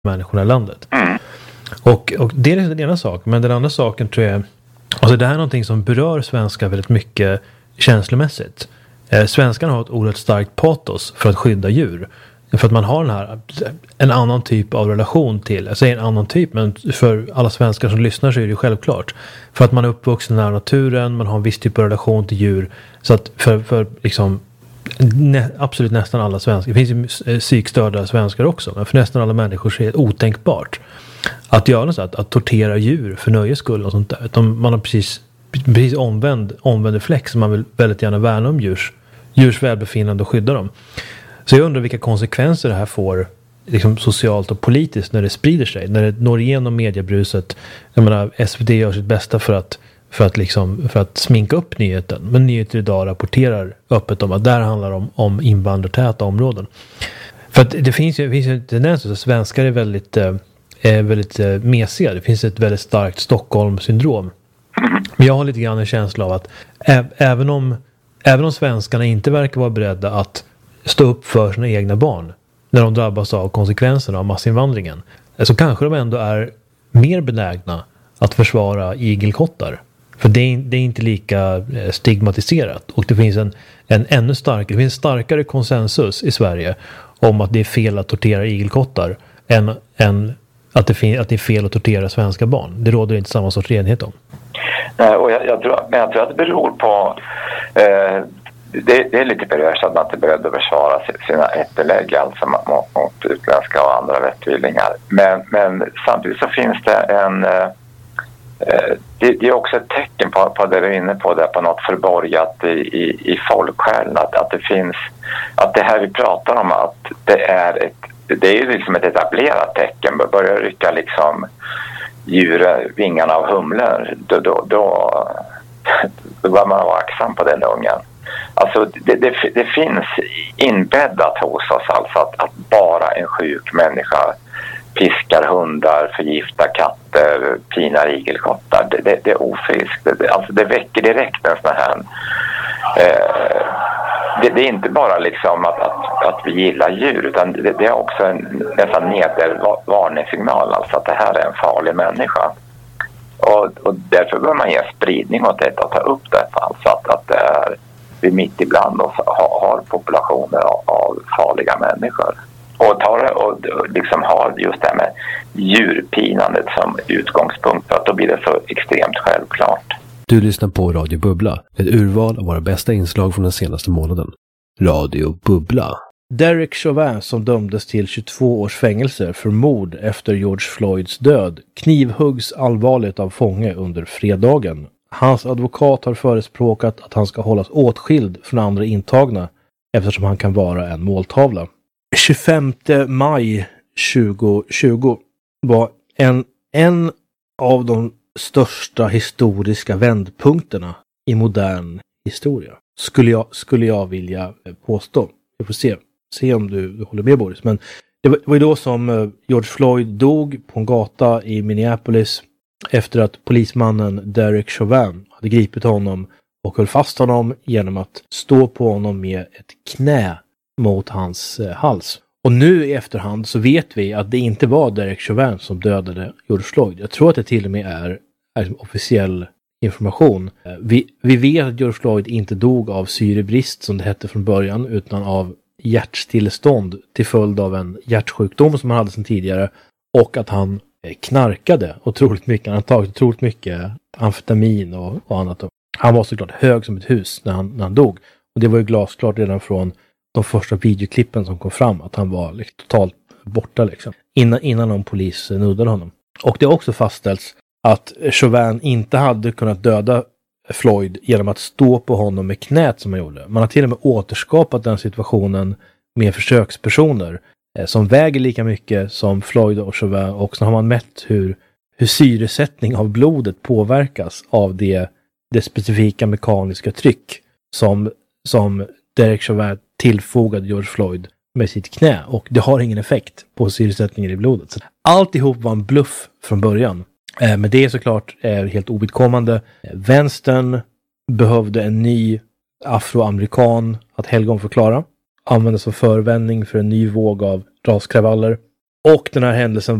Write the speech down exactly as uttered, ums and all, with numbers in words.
människorna i landet. Mm. Och, och det är den ena saken. Men den andra saken tror jag, alltså det här är någonting som berör svenskar väldigt mycket känslomässigt. Eh, svenskarna har ett oerhört starkt patos för att skydda djur. För att man har den här, en annan typ av relation till, jag säger en annan typ, men för alla svenskar som lyssnar så är det självklart. För att man är uppvuxen nära naturen, man har en viss typ av relation till djur. Så att för, för liksom, nä, absolut nästan alla svenskar, det finns ju psykstörda svenskar också, men för nästan alla människor så är det otänkbart att göra så att, att tortera djur för nöjes skull och sånt där. Utan man har precis, precis omvänd, omvänd reflex, man vill väldigt gärna värna om djurs, djurs välbefinnande och skydda dem. Så jag undrar vilka konsekvenser det här får liksom socialt och politiskt när det sprider sig. När det når igenom mediebruset. Jag menar, S V T gör sitt bästa för att, för att, liksom, för att sminka upp nyheten. Men nyheter idag rapporterar öppet om att där handlar om, om invandrartäta områden. För att det finns ju, det finns ju en tendens att svenskar är väldigt, eh, är väldigt eh, mesiga. Det finns ett väldigt starkt Stockholm-syndrom. Men jag har lite grann en känsla av att ä- även, om, även om svenskarna inte verkar vara beredda att stå upp för sina egna barn när de drabbas av konsekvenserna av massinvandringen, så kanske de ändå är mer benägna att försvara igelkottar. För det är, det är inte lika stigmatiserat. Och det finns en, en ännu starkare, det finns starkare konsensus i Sverige om att det är fel att tortera igelkottar än, än att, det fin, att det är fel att tortera svenska barn. Det råder inte samma sorts enighet om. Nej, och jag, jag, tror, men jag tror att det beror på eh, Det, det är lite perverst att man inte är beredd att försvara sina ättelägg alltså mot, mot utländska och andra vettvillingar. Men, men samtidigt så finns det en... Eh, det, det är också ett tecken på, på det du är inne på, det på något förborgat i, i, i folksjälen. Att, att det finns... Att det här vi pratar om, att det är ett... Det är ju liksom ett etablerat tecken. Börjar rycka liksom djur, vingarna av humlor, då, då, då, då bör man vara aktsam på den ungen. Alltså det, det, det finns inbäddat hos oss alltså att, att bara en sjuk människa piskar hundar, förgiftar katter, pinar igelkottar. Det, det, det är ofriskt. Det, alltså det väcker direkt en sån här... Eh, det, det är inte bara liksom att, att, att vi gillar djur, utan det, det är också en nästan nedervarningssignal, alltså att det här är en farlig människa. Och, och därför bör man ge spridning åt detta och ta upp detta. Alltså att, att det är, vi mitt ibland oss har, har populationer av, av farliga människor. Och, tar, och liksom har just det här med djurpinandet som utgångspunkt, för att då blir det så extremt självklart. Du lyssnar på Radio Bubbla, ett urval av våra bästa inslag från den senaste månaden. Radio Bubbla. Derek Chauvin, som dömdes till tjugotvå års fängelse för mord efter George Floyds död, knivhuggs allvarligt av fånge under fredagen. Hans advokat har förespråkat att han ska hållas åtskild från andra intagna eftersom han kan vara en måltavla. tjugofemte maj tjugohundratjugo var en, en av de största historiska vändpunkterna i modern historia. Skulle jag, skulle jag vilja påstå. Jag får se, se om du, du håller med, Boris. Men det var, det var ju då som George Floyd dog på en gata i Minneapolis efter att polismannen Derek Chauvin hade gripit honom och höll fast honom genom att stå på honom med ett knä mot hans eh, hals. Och nu i efterhand så vet vi att det inte var Derek Chauvin som dödade George Floyd. Jag tror att det till och med är, är officiell information. Vi, vi vet att George Floyd inte dog av syrebrist som det hette från början, utan av hjärtstillestånd till följd av en hjärtsjukdom som han hade sedan tidigare, och att han knarkade otroligt mycket. Han hade tagit otroligt mycket amfetamin och, och annat. Han var såklart hög som ett hus när han, när han dog. Och det var ju glasklart redan från de första videoklippen som kom fram att han var liksom totalt borta liksom. Innan, innan någon polis nuddade honom. Och det har också fastställts att Chauvin inte hade kunnat döda Floyd genom att stå på honom med knät som han gjorde. Man har till och med återskapat den situationen med försökspersoner eh, som väger lika mycket som Floyd och Chauvin, och så har man mätt hur, hur syresättning av blodet påverkas av det, det specifika mekaniska tryck som, som Derek Chauvin tillfogade George Floyd med sitt knä, och det har ingen effekt på syresättningen i blodet. Så alltihop var en bluff från början. Eh, men det är såklart eh, helt ovidkommande. Eh, vänstern behövde en ny afroamerikan att helgonförklara. Användes som förvändning för en ny våg av raskravaller. Och den här händelsen